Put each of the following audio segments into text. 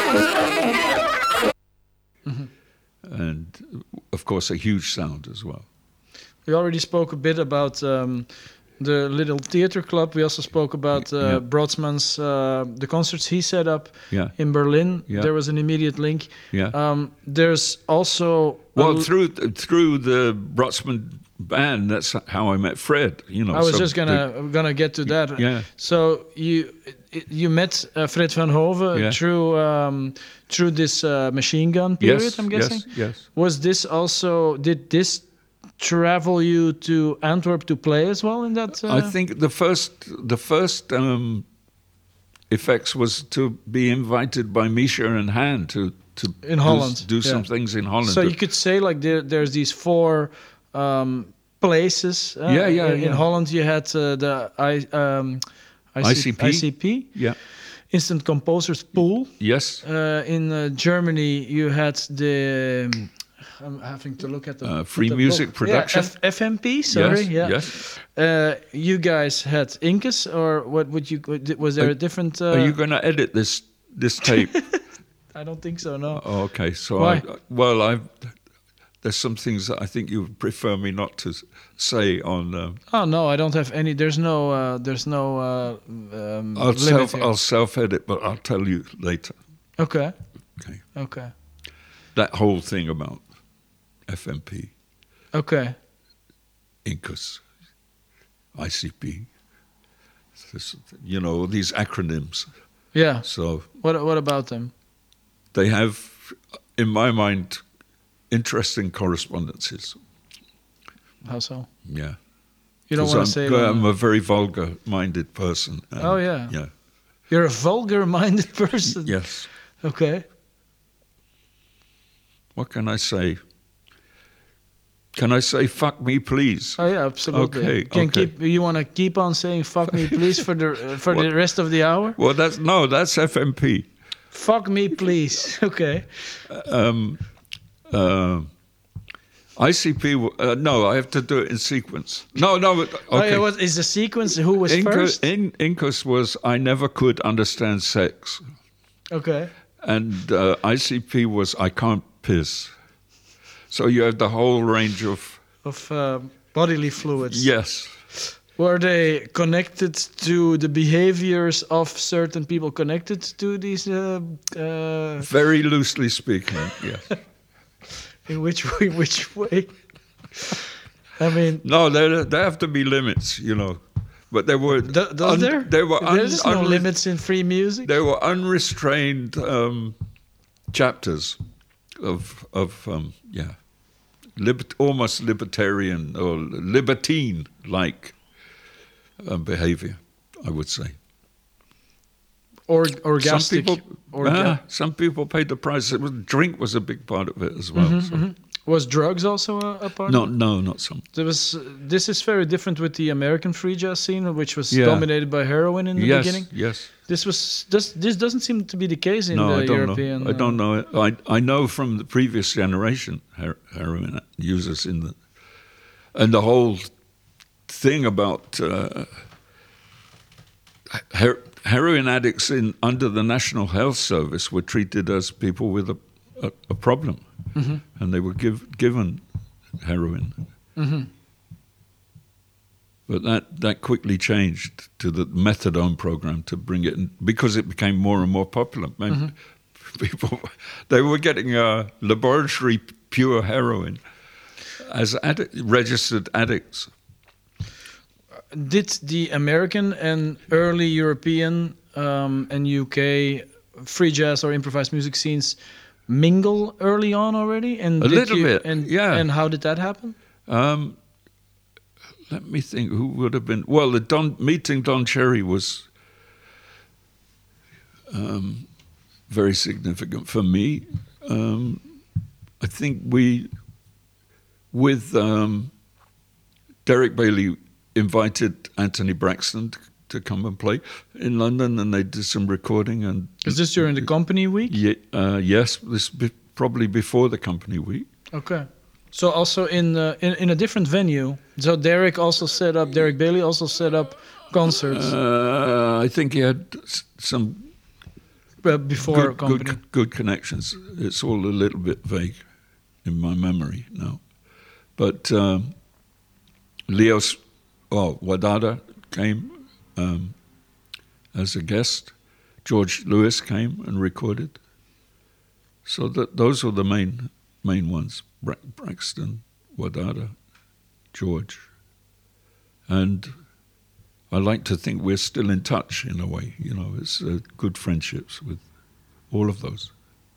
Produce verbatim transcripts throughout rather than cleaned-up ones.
Mm-hmm. And of course, a huge sound as well. We already spoke a bit about um, the little theater club. We also spoke about uh, Yeah. Brodsman's uh, the concerts he set up Yeah. in Berlin. Yeah. There was an immediate link. Yeah. Um, there's also a Well, l- through through the Brotsman band, that's how I met Fred. You know, I was so just gonna gonna get to that. Yeah. So you you met uh, Fred van Hoven Yeah. through um, through this uh, Machine Gun period. Yes, I'm guessing. yes, yes. Was this also? Did this travel you to Antwerp to play as well in that? Uh, I think the first the first um, effects was to be invited by Misha and Han to to In do, Holland, do some yeah. things in Holland. So you could say like there, there's these four um, places. Uh, Yeah, yeah, in, in yeah. Holland, you had uh, the I, um, I C P. I C P, yeah. Instant Composers Pool. Yes. Uh, in uh, Germany, you had the. Um, I'm having to look at the Uh, free at the music book. production. Yeah, F- FMP. Sorry. Yes, Yeah. yes. Uh, you guys had Incus, or what would you? Was there Are- a different? Uh, Are you going to edit this this tape? I don't think so. No. Oh, okay. So, Why? I, well, I there's some things that I think you would prefer me not to s- say on. Uh, Oh no, I don't have any. There's no. Uh, there's no. Uh, um, I'll limit self here. I'll self edit, but I'll tell you later. Okay. Okay. Okay. That whole thing about F M P, Okay. Incus, I C P. This, you know these acronyms. Yeah. So What What about them? they have, in my mind, interesting correspondences. How so? Yeah. You don't 'Cause want to I'm, say. it on I'm the- a very vulgar-minded person. and, Oh, yeah. Yeah. You're a vulgar-minded person. Yes. Okay. What can I say? Can I say "fuck me, please"? Oh yeah, absolutely. Okay, Can okay. keep. You want to keep on saying "fuck me, please" for the uh, for the What? rest of the hour? Well, that's no, that's F M P. Fuck me, please. Okay. Um, uh, I C P. w- Uh, no, I have to do it in sequence. No, no. but- Oh Okay. yeah. What is the sequence? Who was Inca- first? in, Incus was I never could understand sex, Okay. and uh, I C P was I can't piss. So you have the whole range of Of uh, bodily fluids. yes. Were they connected to the behaviors of certain people connected to these? Uh, uh, Very loosely speaking, yes. in which way? Which way? I mean, No, there there have to be limits, you know. But there were do, does un- there? There were un- There's no unre- limits in free music. There were unrestrained um, chapters of of um, yeah, libert- almost libertarian or libertine like um, behavior, I would say. Or Some orgastic. people, orga- ah, some people paid the price. It was, drink was a big part of it as well. so. Was drugs also a, a part? No, of it? no, not some. There was. This is very different with the American free jazz scene, which was Yeah. dominated by heroin in the Yes, beginning. yes. This was. This, this doesn't seem to be the case in No, the I don't European. know. I don't know. it. I I know from the previous generation her- heroin users in the, and the whole thing about uh, her- heroin addicts in under the National Health Service were treated as people with a a, a problem, and they were give, given heroin. But that, that quickly changed to the methadone program to bring it in, because it became more and more popular. Man, people, they were getting uh, laboratory pure heroin as addic- registered addicts. Did the American and early European um, and U K free jazz or improvised music scenes mingle early on already? And A did little you- bit, And, yeah. And how did that happen? Um, let me think. Who would have been? Well, the Don, meeting Don Cherry was um, very significant for me. Um, I think we, with um, Derek Bailey, invited Anthony Braxton to, to come and play in London, and they did some recording. And Is this during the company week? Ye- uh, yes, this be, probably before the company week. Okay. So also in, uh, in in a different venue. So Derek also set up. Derek Bailey also set up concerts. Uh, I think he had s- some uh, before good, company? good, good connections. It's all a little bit vague in my memory now. But um, Leos, oh, Wadada came um, as a guest. George Lewis came and recorded. So that those were the main main ones: Bra- Braxton, Wadada, George, and I like to think we're still in touch in a way. You know, it's uh, good friendships with all of those.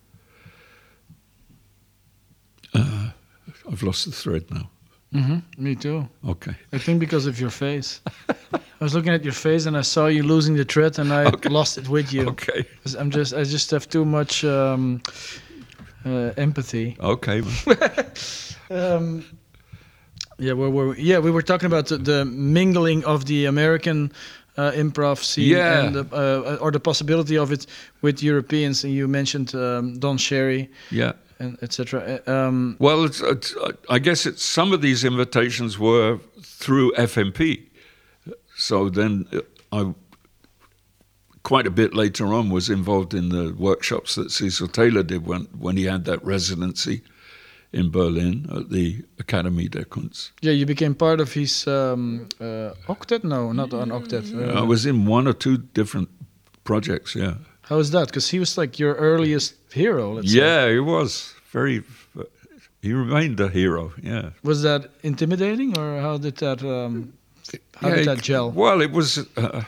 Uh, I've lost the thread now. Mm-hmm. Me too. Okay. I think because of your face. I was looking at your face and I saw you losing the thread, and I Okay. lost it with you. Okay. 'Cause I'm just, I just have too much um, uh, empathy. Okay. Um, yeah, where were we? Yeah, we were talking about the, the mingling of the American uh, improv scene Yeah. and the, uh, or the possibility of it with Europeans. And you mentioned um, Don Cherry Yeah. and et cetera. Um, Well, it's, it's, I guess it's some of these invitations were through F M P. So then I, quite a bit later on, was involved in the workshops that Cecil Taylor did when, when he had that residency in Berlin at the Akademie der Kunst. yeah, you became part of his um, uh, octet? No, not an octet. Uh, I was in one or two different projects, yeah. How is that? Because he was like your earliest hero, let's say. Yeah, he was very, he remained a hero, yeah. Was that intimidating, or how did that um, how Yeah, did it- that gel? Well, it was. Uh,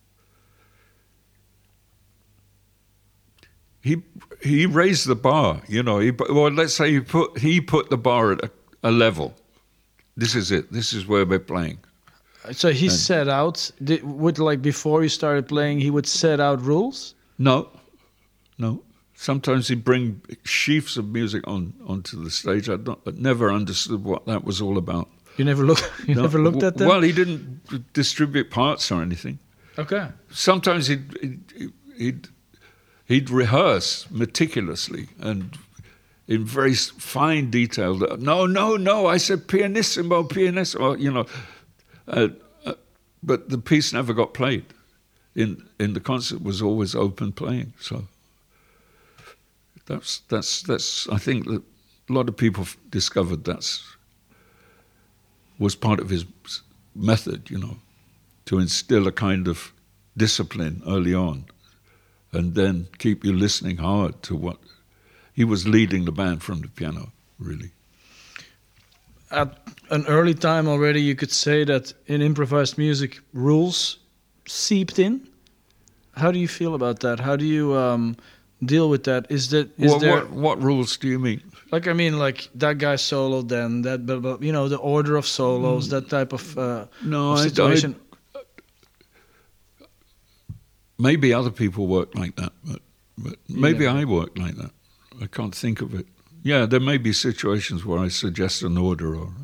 he he raised the bar, you know. He, well, let's say he put he put the bar at a, a level. This is it. This is where we're playing. So he set out. Did, would like before you started playing, he would set out rules. No, no. Sometimes he'd bring sheafs of music on onto the stage. I'd not, I'd never understood what that was all about. You never look. You No, never looked w- at them. Well, he didn't distribute parts or anything. Okay. Sometimes he'd, he'd, he'd, he'd rehearse meticulously and in very s- fine detail. That, no, no, no, I said pianissimo, pianissimo, you know. Uh, uh, but the piece never got played. In in the concert was always open playing. So that's, that's, that's I think that a lot of people f- discovered that's was part of his s- method, you know, to instill a kind of discipline early on and then keep you listening hard to what he was leading the band from the piano, really. At an early time already, you could say that in improvised music, rules seeped in. How do you feel about that? How do you um, deal with that? Is that is Well, there what, what rules do you mean? like I mean like that guy soloed then that but, but you know the order of solos, that type of, uh, No, of I, situation. I, maybe other people work like that, but, but maybe never- I work like that. I can't think of it. Yeah, there may be situations where I suggest an order or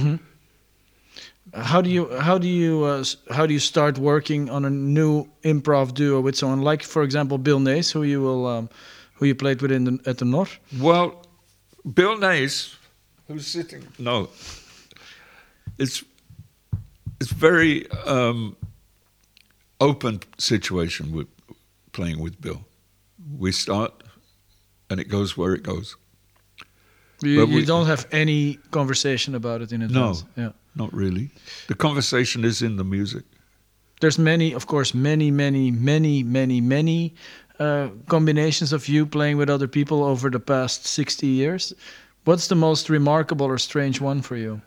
How do you how do you uh, s- how do you start working on a new improv duo with someone like, for example, Bill Nace, who you will um, who you played with in the, at the North? Well, Bill Nace, who's sitting, no, it's it's very um, open situation with playing with Bill. We start, and it goes where it goes. You, But you we- don't have any conversation about it in advance. Yeah. Not really. The conversation is in the music. There's many, of course, many, many, many, many, many uh, combinations of you playing with other people over the past sixty years. What's the most remarkable or strange one for you?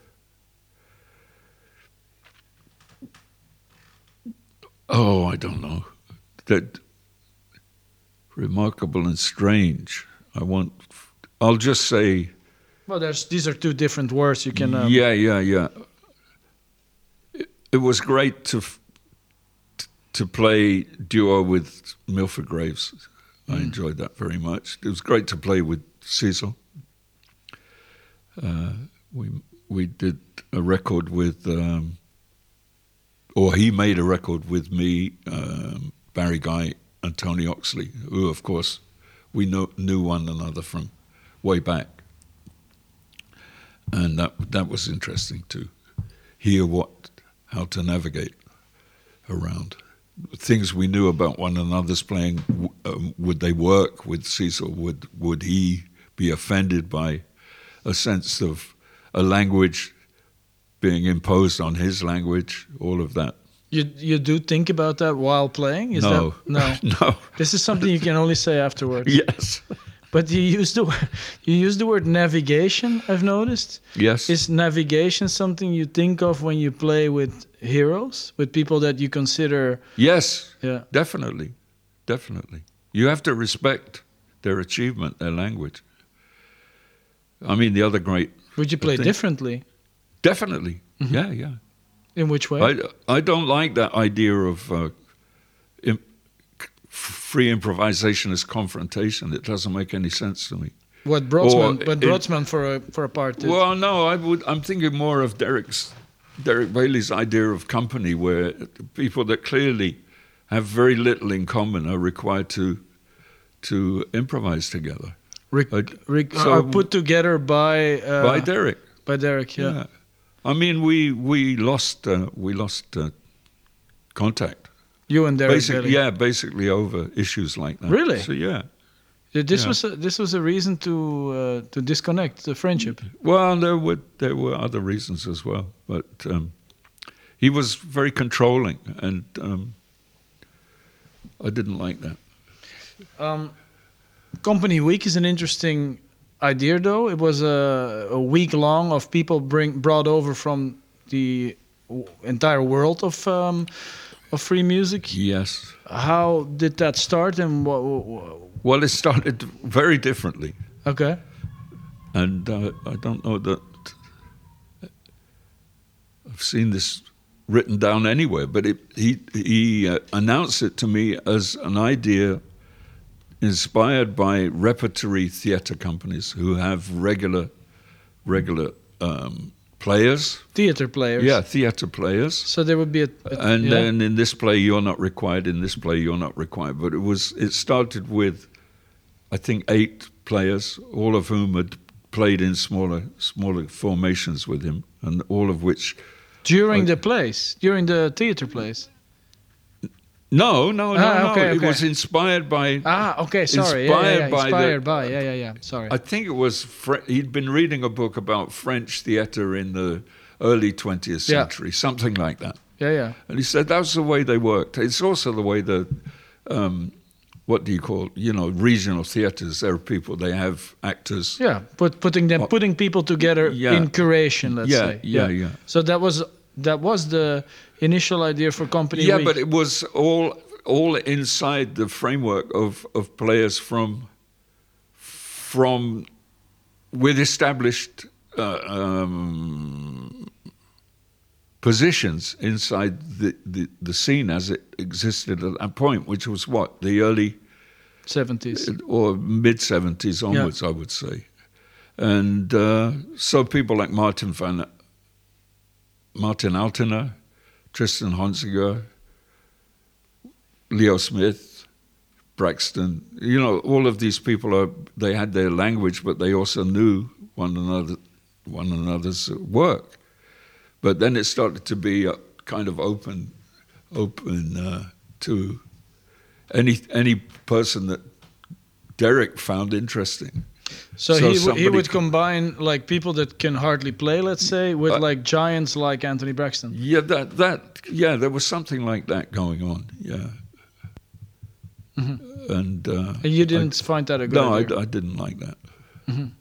Oh, I don't know. That remarkable and strange. I want. I'll just say. Well, there's these are two different words. You can. Um, yeah, yeah, yeah. It, it was great to f- t- to play duo with Milford Graves. I enjoyed that very much. It was great to play with Cecil. Uh, we we did a record with, um, or he made a record with me, um, Barry Guy, and Tony Oxley, who of course we know, knew one another from way back. And that that was interesting to hear what how to navigate around. things we knew about one another's playing. Um, would they work with Cecil? Would would he be offended by a sense of a language being imposed on his language? All of that. You you do think about that while playing? Is No. that no? No. This is something you can only say afterwards. Yes. But you use the you use the word navigation. I've noticed. Yes. Is navigation something you think of when you play with heroes, with people that you consider? Yes. Yeah. Definitely. Definitely. You have to respect their achievement, their language. I mean, the other great. Would you play thing- differently? Definitely. Mm-hmm. Yeah, yeah. In which way? I, I don't like that idea of uh, im- free improvisation as confrontation. It doesn't make any sense to me. what Brodsman? or What in- Brodsman for a for a part did. Well, no, I would. I'm thinking more of Derek's, Derek Bailey's idea of company, where people that clearly have very little in common are required to to improvise together. Re- I- re- so- are put together by uh, By Derek, by Derek. Yeah. yeah. I mean, we we lost uh, we lost uh, contact. You and Derek. Basically, Bailey. yeah, basically over issues like that. Really? So yeah. Yeah, This Yeah. was a, this was a reason to uh, to disconnect the friendship. Well, there were there were other reasons as well, but um, he was very controlling, and um, I didn't like that. Um, Company Week is an interesting idea, though. It was a, a week long of people bring brought over from the w- entire world of um, of free music. Yes. How did that start? And what? Well, it started very differently, Okay. and uh, I don't know that I've seen this written down anywhere, but it, he he uh, announced it to me as an idea inspired by repertory theatre companies who have regular regular um, players. Theater players. Yeah, theatre players. So there would be a. a And yeah. then in this play you're not required, in this play you're not required. But it was it started with, I think, eight players, all of whom had played in smaller smaller formations with him, and all of which. during I- the plays, during the theater plays. No, no, no, Ah, no. okay, It okay. was inspired by. Ah, okay. Sorry. Yeah, yeah, yeah. Inspired by the- Inspired by. Yeah, yeah, yeah. Sorry. I think it was. Fre- he'd been reading a book about French theatre in the early twentieth Yeah. century, something like that. yeah, yeah. And he said that's the way they worked. It's also the way the, um, what do you call, you know, regional theatres. There are people, they have actors. Yeah, put, putting them, putting people together Yeah. in curation, let's Yeah, say. yeah, yeah. So that was that was the initial idea for Company Yeah, Week. but it was all all inside the framework of, of players from from with established uh, um, positions inside the, the, the scene as it existed at that point, which was what, the early seventies. or mid seventies onwards, I would say. And uh, so people like Martin van Martin Altena, Tristan Honsiger, Leo Smith, Braxton, you know, all of these people are, they had their language, but they also knew one another, one another's work. But then it started to be a kind of open, open uh, to any any person that Derek found interesting. So, So he w- he somebody would c- combine like people that can hardly play, let's say, with Uh, like giants like Anthony Braxton. Yeah, that that yeah, there was something like that going on. Yeah, and uh, And you didn't find that a good no, I, idea. I didn't like that.